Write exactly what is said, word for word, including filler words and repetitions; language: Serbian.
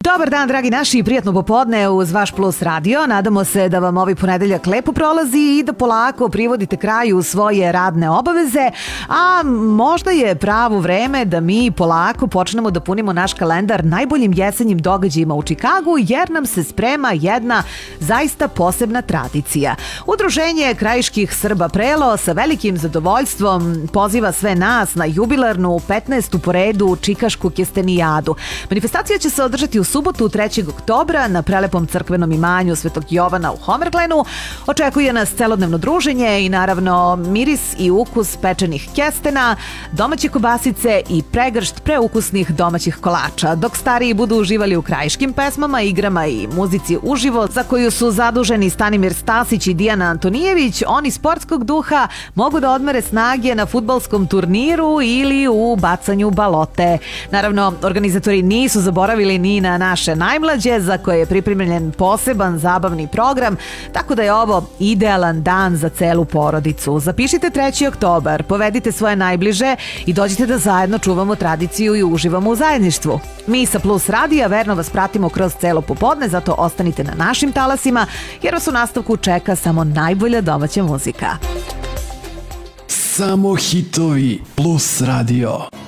Dobar dan, dragi naši, i prijatno popodne uz vaš Plus radio. Nadamo se da vam ovaj ponedeljak lepo prolazi i da polako privodite kraju svoje radne obaveze, a možda je pravo vreme da mi polako počnemo da punimo naš kalendar najboljim jesenjim događajima u Čikagu, jer nam se sprema jedna zaista posebna tradicija. Udruženje krajiških Srba Prelo sa velikim zadovoljstvom poziva sve nas na jubilarnu petnaestu po redu Čikašku kestenijadu. Manifestacija će se održati u subotu trećeg oktobra na prelepom crkvenom imanju Svetog Jovana u Homerglenu. Očekuje nas celodnevno druženje i naravno miris i ukus pečenih kestena, domaće kobasice i pregršt preukusnih domaćih kolača, dok stariji budu uživali u krajiškim pesmama, igrama i muzici uživo za koju su zaduženi Stanimir Stasić i Dijana Antonijević. Oni sportskog duha mogu da odmere snage na fudbalskom turniru ili u bacanju balote. Naravno, organizatori nisu zaboravili ni na naše najmlađe, za koje je pripremljen poseban zabavni program, tako da je ovo idealan dan za celu porodicu. Zapišite treći oktobar, povedite svoje najbliže i dođite da zajedno čuvamo tradiciju i uživamo u zajedništvu. Mi sa Plus radija verno vas pratimo kroz celo popodne, zato ostanite na našim talasima, jer vas u nastavku čeka samo najbolja domaća muzika. Samo hitovi Plus radio.